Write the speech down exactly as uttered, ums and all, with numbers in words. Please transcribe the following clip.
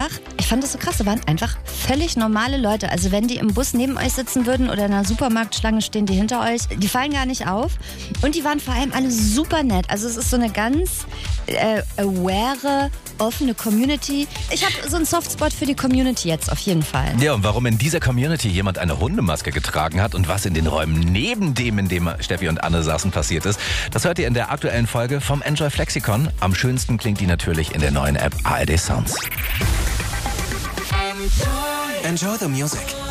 einfach, ich fand das so krass, da waren einfach völlig normale Leute. Also wenn die im Bus neben euch sitzen würden oder in einer Supermarktschlange stehen die hinter euch, die fallen gar nicht auf. Und die waren vor allem alle super nett. Also es ist so eine ganz äh, aware, offene Community. Ich habe so einen Softspot für die Community jetzt auf jeden Fall. Ja, und warum in dieser Community jemand eine Hundemaske getragen hat und was in den Räumen neben dem, in dem Steffi und Anne saßen, passiert ist, das hört ihr in der aktuellen Folge vom Enjoy Flexikon. Am schönsten klingt die natürlich in der neuen App A R D Sounds. Enjoy the music.